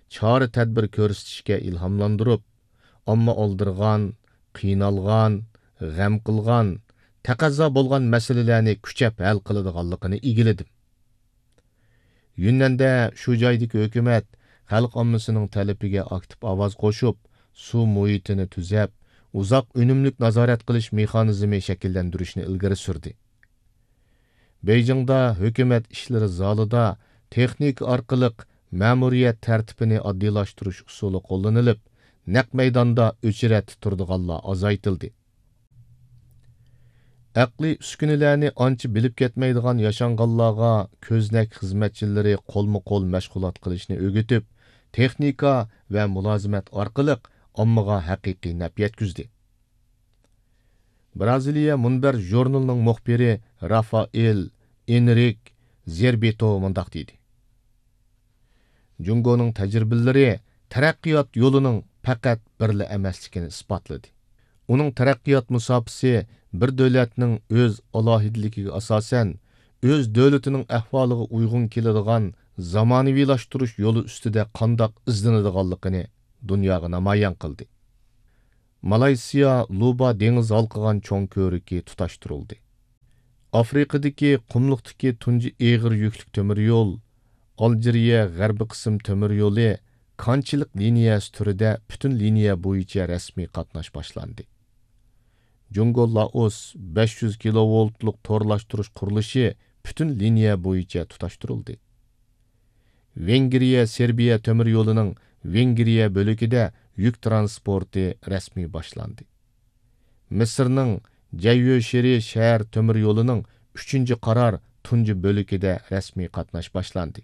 chora tadbir ko'rsatishga ilhomlantirib, omma oldirgan, qiynalgan, g'am qilgan, taqozo bo'lgan masalalarni kuchab hal qiladiganligini igiladim. Yunnanda shu joydagi hukumat xalq ommasining talabiga aktiv ovoz qo'shib, suv muhitini tuzab, uzoq unumlik nazorat qilish mexanizmi shakllantirishni ilgari surdi. Beyjingda hukumat ishlari zalida texnik orqali ma'muriyat tartibini oddiylashtirish usuli qo'llanilib, naq maydonda o'chirat turdiganlar azaytildi. Aqli uskunalarni ancha bilib ketmaydigan yashanganlarga ko'znak xizmatchilari qo'lma-qo'l mashg'ulot qilishni o'rgatib, texnika va mulozimat orqali ommaga haqiqiy naf yetkazdi. Braziliya Munbar jurnalining muxbiri Rafael Enrique Zerbeto mundaq dedi. Jungoning tajribalari taraqqiyot yo'lining faqat birla emasligini isbotladi. Uning taraqqiyot musofasi bir davlatning o'z alohidligiga asosan o'z davlatining ahvoliga uyg'un keladigan zamonaviylashtirish yo'li ustida qandoq izlanadiganligini dunyoga namoyon qildi. Malayziya Luba dengiz halqigan cho'ng ko'riki tutashtirildi. Afrikadagi qumliqdagi tunji eg'ir yuklik temir yo'l, Aljeriya g'arbiy qism temir yo'li qanchalik liniyasi turida butun liniya bo'yicha rasmiy qatnash boshlandi. Jungo Laos 500 kilovoltlik torlashtirish qurilishi butun liniya bo'yicha tutashtirildi. Vengriya Serbiya temir yo'lining Vengriya bo'lagida yuk transporti rasmiy boshlandi. Misrning Jayyoshiri shahar temir yo'lining 3-qaror tunji bo'lagida rasmiy qatnash boshlandi.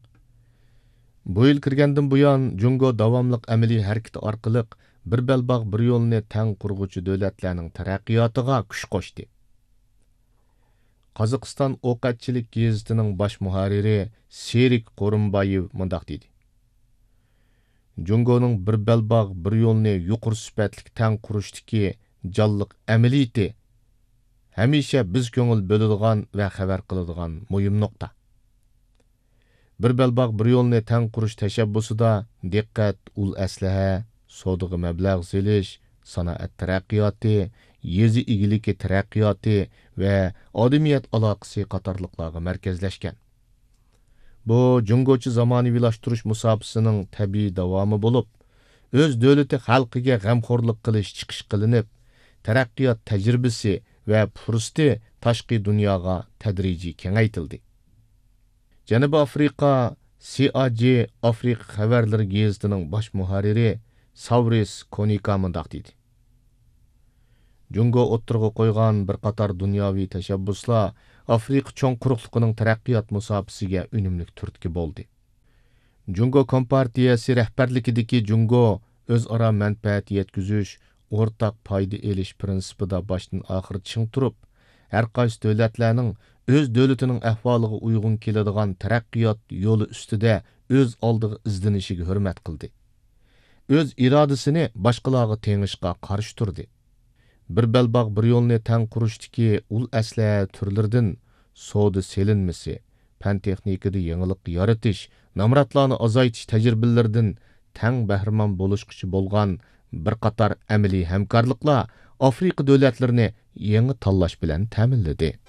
Bu yil kirgandan buyon Jungo davomliq amaliy harakat orqali bir belbog' bir yo'lni tang qurg'uvchi davlatlarning taraqqiyotiga kuch qo'shdi. Qozog'iston O'qatchilik gazetining bosh muharriri Serik Qo'rimbayev mundaq dedi. Jungoning bir belbog' bir yo'lni yuqori sifatli tang qurishdagi jonliq amaliyati hamisha biz ko'ngil bo'ladigan va xabar qiladigan muhim nuqta. Bir belbog' bir yo'lni tang qurish tashabbusida diqqat, ul aslaha, savdoga mablag' selish, sanoat taraqqiyoti, yezi igiligi taraqqiyoti va odamiyat aloqasi qatorliqlarga markazlashgan. Bu jungochi zamonaviylashtirish musofasining tabiiy davomi bo'lib, o'z davlati xalqiga g'amxo'rlik qilish chiqish qilinib, taraqqiyot tajribasi va fursati tashqi dunyoga tadrijiy kengaytildi. Janubiy Afrika CAG Afrika xabarlari gazetining bosh muharriri Savris Konika mundaq dedi. Jungo o'ttirg'a qo'ygan bir qator dunyoviy tashabbuslar Afrika cho'ng quruqligining taraqqiyot musofasiga unumli turtki bo'ldi. Jungo kompartiyasi rahbarligidagi Jungo o'zaro manfaat yetkazish, o'rtaq foyda elish prinsipida boshdan oxir ching turib, har qaysi davlatlarning o'z davlatining ahvoliga uyg'un keladigan taraqqiyot yo'li ustida o'z oldiga izlanishiga hurmat qildi. O'z irodasini boshqalarga tengishga qarshi turdi. Bir belbog' bir yo'lni tang qurishdagi ul asla turlaridan savdo selinmasi, fan texnikada yangilik yaratish, namratlarni azaytish tajribalaridan tang bahramon bo'lishquchi bo'lgan bir qator amaliy hamkorliklar Afrika davlatlarini yangi tanlash bilan ta'minladi.